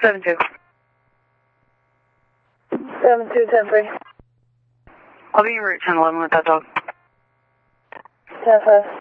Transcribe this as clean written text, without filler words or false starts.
7-2. 7-2, 10-3. I'll be en route 10-11 with that dog. 10-5.